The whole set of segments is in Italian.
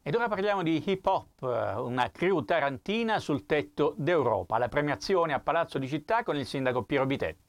Ed ora parliamo di hip hop, una crew tarantina sul tetto d'Europa, la premiazione a Palazzo di Città con il sindaco Piero Bitetti.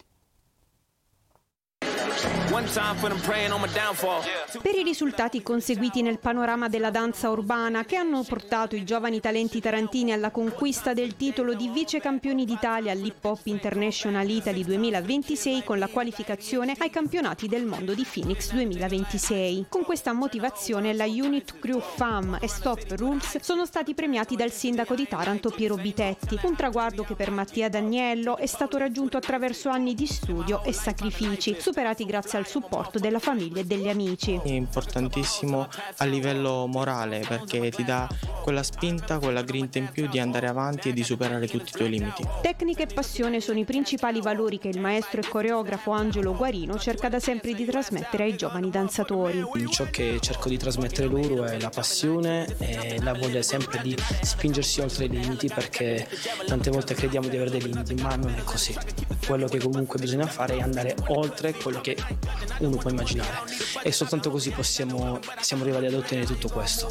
Per i risultati conseguiti nel panorama della danza urbana che hanno portato i giovani talenti tarantini alla conquista del titolo di vice campioni d'Italia all'Hip Hop International Italy 2026 con la qualificazione ai campionati del mondo di Phoenix 2026. Con questa motivazione la Unit Crew FAM e Stop Rules sono stati premiati dal sindaco di Taranto Piero Bitetti, un traguardo che per Mattia D'Agnello è stato raggiunto attraverso anni di studio e sacrifici, superati grazie al supporto della famiglia e degli amici. È importantissimo a livello morale perché ti dà quella spinta, quella grinta in più di andare avanti e di superare tutti i tuoi limiti. Tecnica e passione sono i principali valori che il maestro e coreografo Angelo Guarino cerca da sempre di trasmettere ai giovani danzatori. Ciò che cerco di trasmettere loro è la passione e la voglia sempre di spingersi oltre i limiti, perché tante volte crediamo di avere dei limiti, ma non è così. Quello che comunque bisogna fare è andare oltre quello che uno può immaginare e soltanto così siamo arrivati ad ottenere tutto questo.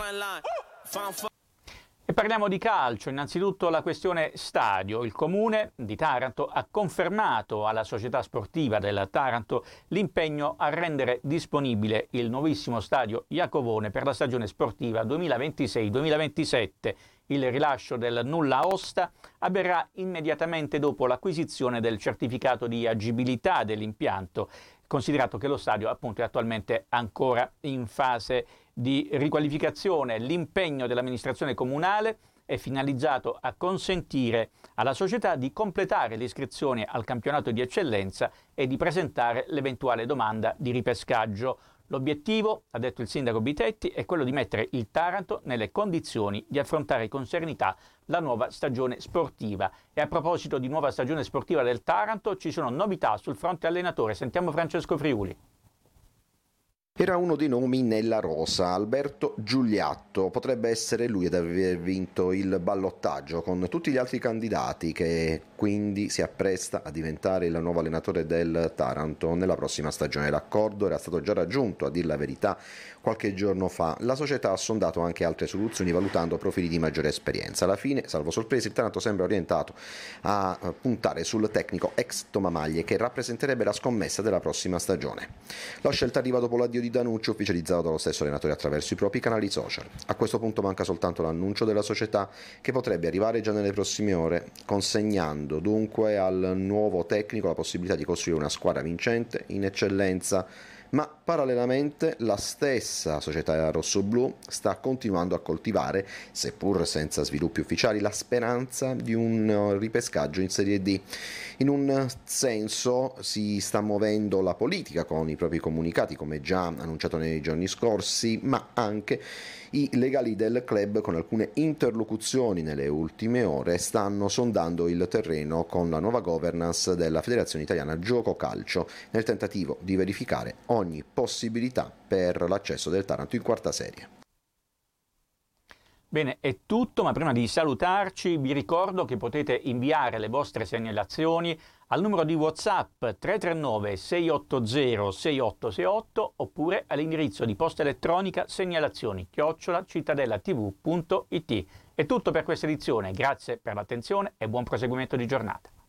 E parliamo di calcio, innanzitutto la questione stadio. Il Comune di Taranto ha confermato alla società sportiva del Taranto l'impegno a rendere disponibile il nuovissimo stadio Iacovone per la stagione sportiva 2026-2027. Il rilascio del nulla osta avverrà immediatamente dopo l'acquisizione del certificato di agibilità dell'impianto, considerato che lo stadio appunto è attualmente ancora in fase di riqualificazione. L'impegno dell'amministrazione comunale è finalizzato a consentire alla società di completare le iscrizioni al campionato di eccellenza e di presentare l'eventuale domanda di ripescaggio. L'obiettivo, ha detto il sindaco Bitetti, è quello di mettere il Taranto nelle condizioni di affrontare con serenità la nuova stagione sportiva. E a proposito di nuova stagione sportiva del Taranto, ci sono novità sul fronte allenatore. Sentiamo Francesco Friuli. Era uno dei nomi nella rosa, Alberto Giuliatto. Potrebbe essere lui ad aver vinto il ballottaggio con tutti gli altri candidati, che quindi si appresta a diventare il nuovo allenatore del Taranto nella prossima stagione. L'accordo era stato già raggiunto, a dir la verità, qualche giorno fa. La società ha sondato anche altre soluzioni valutando profili di maggiore esperienza. Alla fine, salvo sorprese, il Taranto sembra orientato a puntare sul tecnico ex Tomamaglie, che rappresenterebbe la scommessa della prossima stagione. La scelta arriva dopo l'addio di Danucci, ufficializzato dallo stesso allenatore attraverso i propri canali social. A questo punto manca soltanto l'annuncio della società, che potrebbe arrivare già nelle prossime ore, consegnando dunque al nuovo tecnico la possibilità di costruire una squadra vincente in eccellenza. Ma parallelamente la stessa società rossoblù sta continuando a coltivare, seppur senza sviluppi ufficiali, la speranza di un ripescaggio in Serie D. In un senso si sta muovendo la politica con i propri comunicati, come già annunciato nei giorni scorsi, ma anche i legali del club, con alcune interlocuzioni nelle ultime ore, stanno sondando il terreno con la nuova governance della Federazione Italiana Gioco Calcio, nel tentativo di verificare ogni possibilità per l'accesso del Taranto in quarta serie. Bene, è tutto, ma prima di salutarci vi ricordo che potete inviare le vostre segnalazioni al numero di WhatsApp 339 680 6868 oppure all'indirizzo di posta elettronica segnalazioni@cittadellatv.it. È tutto per questa edizione, grazie per l'attenzione e buon proseguimento di giornata.